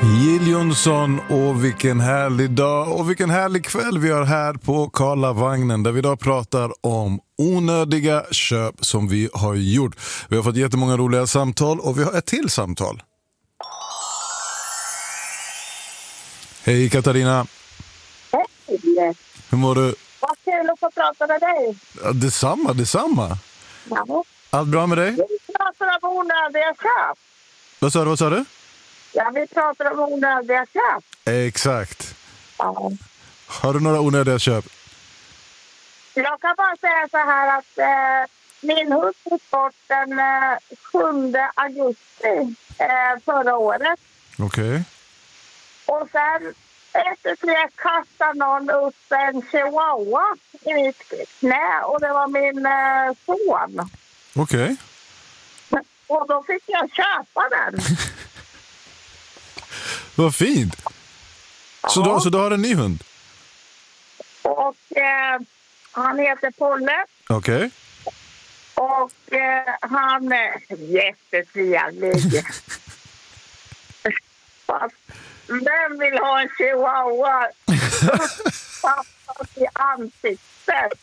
Jill Johnson, och vilken härlig dag och vilken härlig kväll vi har här på Karlavagnen, där vi idag pratar om onödiga köp som vi har gjort. Vi har fått jättemånga roliga samtal och vi har ett till samtal. Hej Katarina. Hej. Hur mår du? Vad kul att få prata med dig. Ja, detsamma. Ja. Allt bra med dig? Vi pratar om onödiga köp. Vad sa du? Ja, vi pratar om onödiga köp. Exakt. Ja. Har du några onödiga köp? Jag kan bara säga så här att min hund gick bort den 7 augusti förra året. Okej. Och sen efter det kastade någon upp en chihuahua i mitt knä och det var min son. Okej. Och då fick jag köpa den. Vad fint. Så då har du en ny hund? Och han heter Polle. Okej. Och han är jättetrevlig. Fast vem vill ha en chihuahua i ansiktet?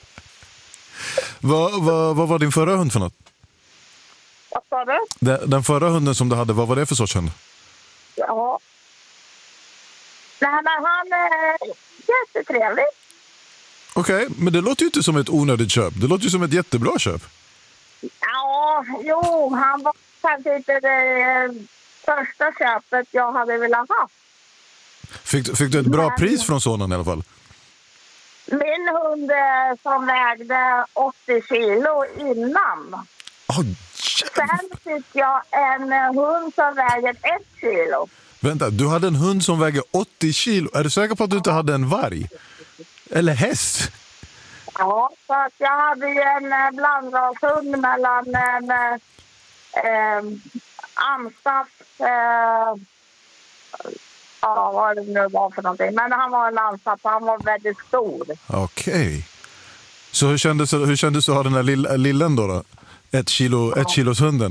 Vad var din förra hund för något? Vad sa du? Den förra hunden som du hade, vad var det för sorts hund? Ja. Nej, men han är jättetrevlig. Okej, men det låter ju inte som ett onödigt köp. Det låter ju som ett jättebra köp. Ja, jo, han var kanske inte det första köpet jag hade velat ha. Fick du ett bra pris från sonen i alla fall? Min hund som vägde 80 kilo innan. Sen fick jag en hund som väger 1 kilo. Vänta, du hade en hund som väger 80 kilo. Är du säker på att du inte hade en varg? Eller häst? Ja, så att jag hade ju en blandrashund mellan en Amstaff... ja, vad det nu var för någonting. Men han var en Amstaff, han var väldigt stor. Okej. Så hur kändes det att ha den här lillen då? 1 kilos hunden.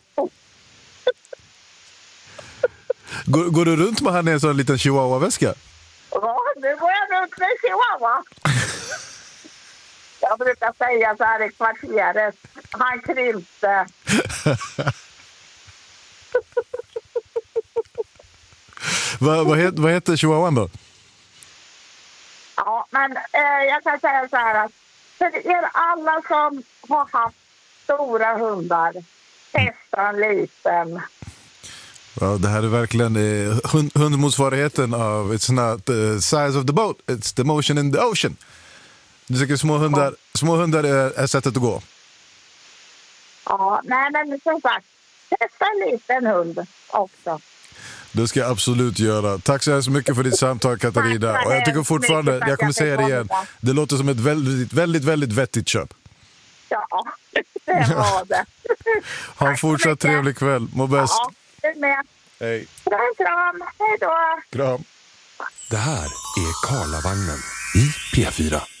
Går du runt med han i en sån liten chihuahua-väska? Ja, nu går jag runt med chihuahua. Jag brukar säga så här i kvarteret. Han krympte. Vad heter chihuahuan då? Ja, men jag kan säga så här att för er alla som har haft stora hundar, testa en liten. Ja, det här är verkligen hundmotsvarigheten av it's not the size of the boat, it's the motion in the ocean. Du tycker små hundar är sättet att gå? Ja, nej men som sagt, testa en liten hund också. Det ska jag absolut göra. Tack så hemskt mycket för ditt samtal, Katarina. Och jag tycker fortfarande, jag kommer säga det igen, det låter som ett väldigt vettigt köp. Ja, det var det. Ha en fortsatt trevlig kväll. Må bäst. Ja, du med. Hej. Kram. Hej då. Kram. Det här är Karlavagnen i P4.